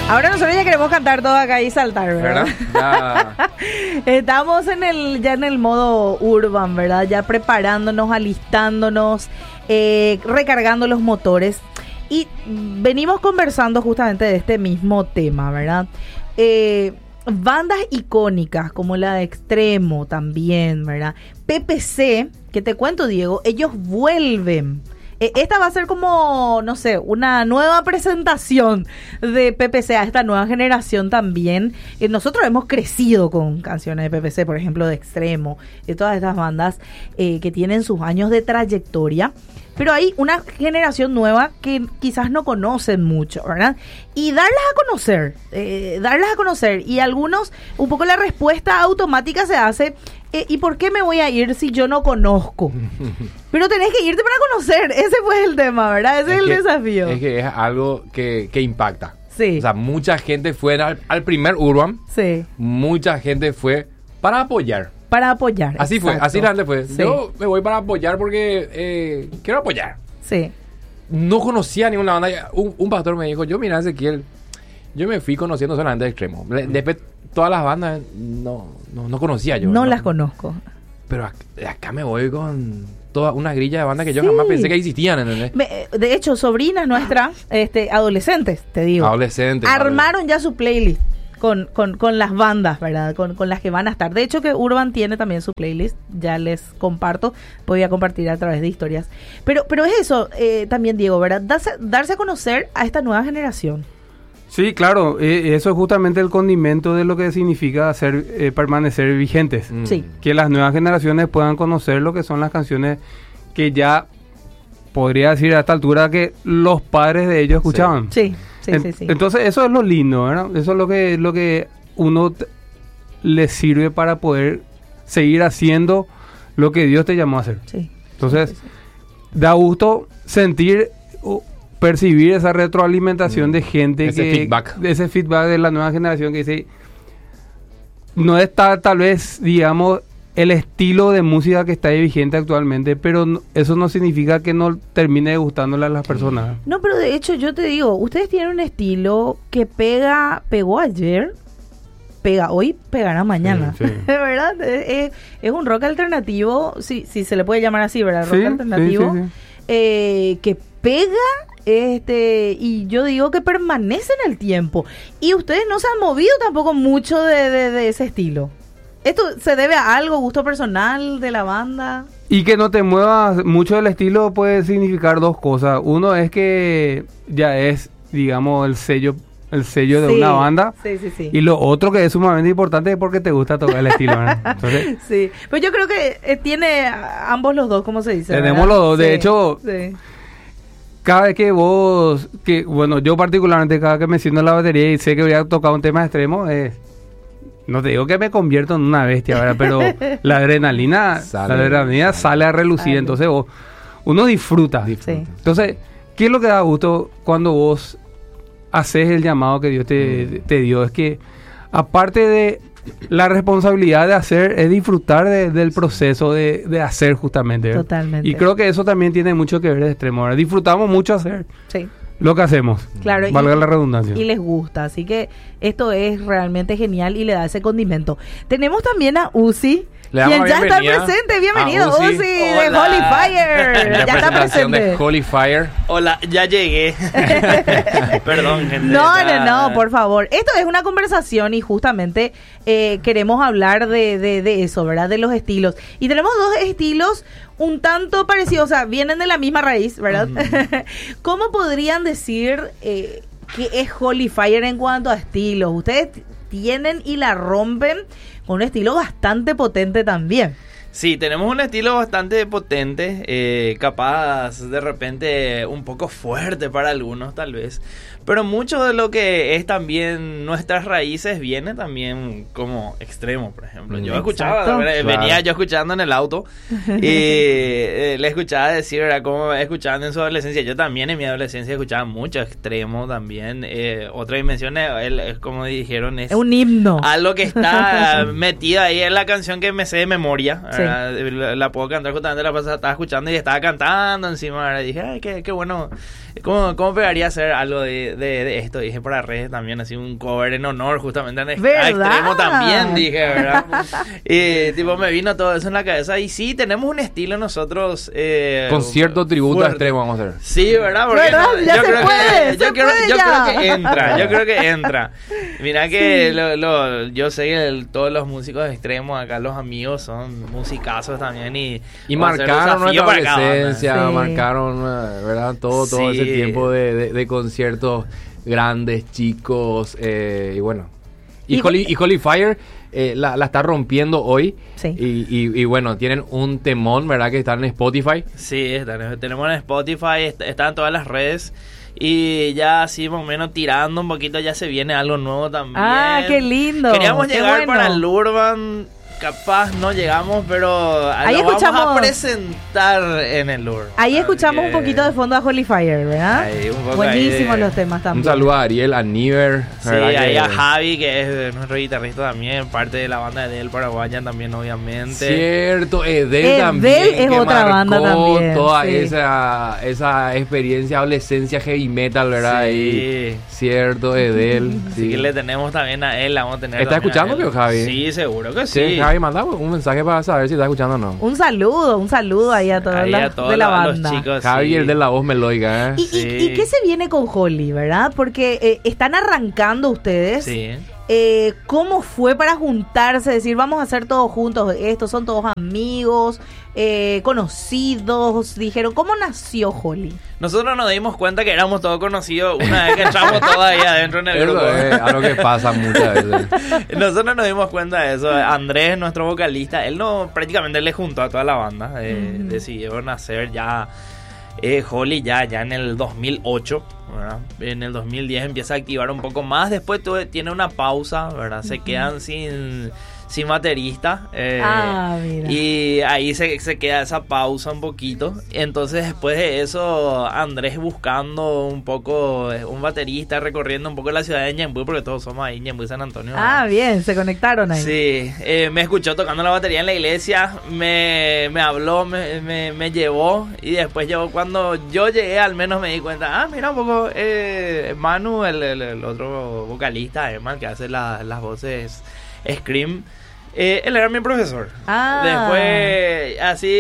Ahora nosotros ya queremos cantar todo acá y saltar, ¿verdad? Ya. Estamos ya en el modo urban, ¿verdad? Ya preparándonos, alistándonos, recargando los motores. Y venimos conversando justamente de este mismo tema, ¿verdad? Bandas icónicas como la de Extremo también, ¿verdad? PPC, que te cuento, Diego, ellos vuelven. Esta va a ser como, no sé, una nueva presentación de PPC a esta nueva generación también. Nosotros hemos crecido con canciones de PPC, por ejemplo, de Extremo, de todas estas bandas que tienen sus años de trayectoria. Pero hay una generación nueva que quizás no conocen mucho, ¿verdad? Y darlas a conocer. Y algunos, un poco la respuesta automática se hace, ¿y por qué me voy a ir si yo no conozco? Pero tenés que irte para conocer, ese fue el tema, ¿verdad? Ese es el desafío. Es que es algo que impacta. Sí. O sea, mucha gente fue al primer Urban. Sí. Mucha gente fue para apoyar. Para apoyar. Así exacto. fue, así la gente fue. Sí. Yo me voy para apoyar porque quiero apoyar. Sí. No conocía ninguna banda. Un pastor me dijo, mira, Ezequiel, yo me fui conociendo solamente de Extremo. Después, todas las bandas no conocía yo. No las conozco. Pero acá me voy con toda una grilla de bandas que yo jamás pensé que existían, ¿entendés? De hecho, sobrinas nuestras, adolescentes, te digo. Armaron ya su playlist. Con las bandas, ¿verdad? Con las que van a estar. De hecho, que Urban tiene también su playlist. Ya les comparto. Voy a compartir a través de historias. Pero es eso también, Diego, ¿verdad? Darse a conocer a esta nueva generación. Sí, claro. Eso es justamente el condimento de lo que significa permanecer vigentes. Sí. Que las nuevas generaciones puedan conocer lo que son las canciones que ya podría decir a esta altura que los padres de ellos escuchaban. Sí. Sí. Entonces eso es lo lindo, ¿verdad? Eso es lo que uno le sirve para poder seguir haciendo lo que Dios te llamó a hacer. Sí. Entonces, da gusto sentir, percibir esa retroalimentación de gente ese feedback de la nueva generación que dice, no está tal vez, digamos, el estilo de música que está ahí vigente actualmente, pero eso no significa que no termine gustándole a las personas. No, pero de hecho yo te digo, ustedes tienen un estilo que pegó ayer, pega hoy, pegará mañana. Sí. ¿Verdad? Es un rock alternativo, si se le puede llamar así, ¿verdad? Rock alternativo, sí. Que pega, y yo digo que permanece en el tiempo. Y ustedes no se han movido tampoco mucho de ese estilo. ¿Esto se debe a algo, gusto personal de la banda? Y que no te muevas mucho del estilo puede significar dos cosas. Uno es que ya es, digamos, el sello de una banda. Sí. Y lo otro que es sumamente importante es porque te gusta tocar el estilo, ¿verdad? Entonces, sí, pues yo creo que tiene ambos los dos, ¿cómo se dice? Tenemos ¿verdad? los dos. De sí, hecho, sí. Cada vez bueno, yo particularmente cada que me siento en la batería y sé que voy a tocar un tema extremo, no te digo que me convierto en una bestia, ¿verdad? Pero la adrenalina sale a relucir. Entonces uno disfruta. Sí. Entonces, ¿qué es lo que da gusto cuando vos haces el llamado que Dios te dio? Es que aparte de la responsabilidad de hacer, es disfrutar del proceso de hacer justamente, ¿verdad? Totalmente. Y creo que eso también tiene mucho que ver de Extremo, ¿verdad? Disfrutamos mucho hacer. Sí. Lo que hacemos, claro, valga la redundancia. Y les gusta, así que esto es realmente genial y le da ese condimento. Tenemos también a Uzi, quien ya está presente. Bienvenido, Uzi, de Holy Fire. Ya está presente. De Holy Fire. Hola, ya llegué. Perdón, gente. No, por favor. Esto es una conversación y justamente queremos hablar de eso, ¿verdad? De los estilos. Y tenemos dos estilos un tanto parecidos, o sea, vienen de la misma raíz, ¿verdad? ¿Cómo podrían decir que es Holy Fire en cuanto a estilos? Ustedes tienen y la rompen con un estilo bastante potente también. Sí, tenemos un estilo bastante potente, capaz de repente un poco fuerte para algunos tal vez, pero mucho de lo que es también nuestras raíces viene también como Extremo, por ejemplo. Yo escuchaba, venía yo escuchando en el auto y le escuchaba decir, era como escuchando en su adolescencia. Yo también en mi adolescencia escuchaba mucho Extremo también. Otra dimensión, es como dijeron, es un himno. Algo que está metido ahí en la canción que me sé de memoria. Sí. ¿verdad? La puedo cantar justamente la pasada, estaba escuchando y estaba cantando encima, ¿verdad? Y dije, ay, qué bueno. ¿Cómo pegaría hacer algo de esto? Dije para redes también, así un cover en honor justamente a Extremo también, dije, ¿verdad? Y tipo me vino todo eso en la cabeza. Y sí, tenemos un estilo nosotros. Concierto tributo a Extremo vamos a hacer. Sí, ¿verdad? Porque ¿verdad? Ya se puede, yo creo que entra. Mira que yo sé que todos los músicos de Extremo, acá los amigos son musicazos también. Y marcaron nuestra presencia, marcaron, ¿verdad? Todo ese tiempo de conciertos grandes, chicos, y bueno. Y Holy Fire la está rompiendo hoy. Sí. Y bueno, tienen un temón, ¿verdad? Que están en Spotify. Sí, tenemos en Spotify, está en todas las redes. Y ya así más o menos tirando un poquito ya se viene algo nuevo también. Ah, qué lindo. Queríamos llegar para el Urban. Capaz no llegamos, pero ahí lo vamos a presentar en el Urban. Ahí escuchamos un poquito de fondo a Holy Fire, ¿verdad? Ahí, buenísimos los temas también. Un saludo a Ariel, a Niver. Sí, ahí a Javi, que es nuestro guitarrista también, parte de la banda de Edel Paraguaya también, obviamente. Cierto, Edel también. Edel es otra banda también. Toda esa experiencia, adolescencia heavy metal, ¿verdad? Sí. Ahí, cierto, Edel. Sí, que le tenemos también a él, la vamos a tener. ¿Está escuchando, tío Javi? Sí, seguro que sí. Javi, manda un mensaje para saber si está escuchando o no. Un saludo ahí a todos de la banda. Los chicos, Javi, el de la voz melódica, ¿eh? ¿Y qué se viene con Holy, verdad? Porque están arrancando ustedes. Sí. ¿Cómo fue para juntarse? Decir, vamos a hacer todos juntos esto, son todos amigos, conocidos. Dijeron, ¿cómo nació Holy? Nosotros nos dimos cuenta que éramos todos conocidos una vez que entramos todos ahí adentro en el grupo. Es algo que pasa muchas veces. Nosotros nos dimos cuenta de eso. Andrés, nuestro vocalista, él prácticamente le juntó a toda la banda. Decidieron hacer ya Holy ya en el 2008, ¿verdad? En el 2010 empieza a activar un poco más. Después tiene una pausa, ¿verdad? Se quedan sin baterista. Mira. Y ahí se queda esa pausa un poquito. Entonces después de eso, Andrés buscando un poco un baterista, recorriendo un poco la ciudad de Ñemby, porque todos somos ahí, Ñemby, San Antonio, ¿verdad? Ah, bien, se conectaron ahí. Sí, me escuchó tocando la batería en la iglesia, me habló, me llevó, y después cuando yo llegué al menos me di cuenta, mira un poco, Manu, el otro vocalista, Herman, que hace las voces Scream, él era mi profesor. Después, así,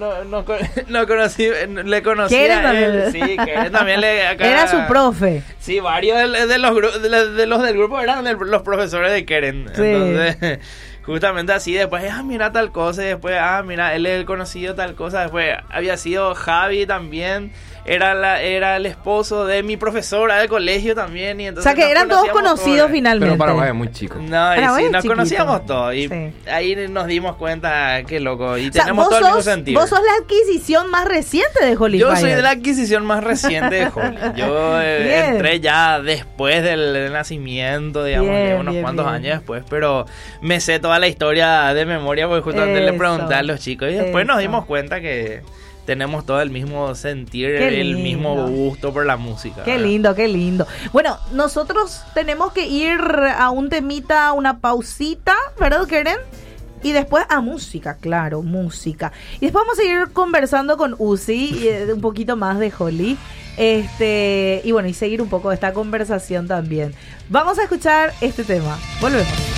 no conocí, le conocí a él. Sí, que también era su profe. Sí, varios de los del grupo eran los profesores de Keren. Sí. Entonces, justamente así, después, mira tal cosa, y después, mira, él es el conocido tal cosa. Después había sido Javi también. Era el esposo de mi profesora del colegio también. Y entonces o sea que eran todos conocidos finalmente. Pero Paraguay es muy chico. No, y sí, nos conocíamos todos. Y ahí nos dimos cuenta, qué loco. Y tenemos todo el mismo sentido. Vos sos la adquisición más reciente de Holy Fire. Yo soy de la adquisición más reciente de Holy. Yo entré ya después del nacimiento, digamos, unos cuantos años después. Pero me sé toda la historia de memoria porque justamente le pregunté a los chicos. Y después nos dimos cuenta que tenemos todo el mismo sentir, el mismo gusto por la música. Qué lindo, qué lindo. Bueno, nosotros tenemos que ir a un temita, una pausita, ¿verdad, Keren? Y después a música, claro, música. Y después vamos a seguir conversando con Uzi un poquito más de Holy. Y bueno, y seguir un poco esta conversación también. Vamos a escuchar este tema. Volvemos.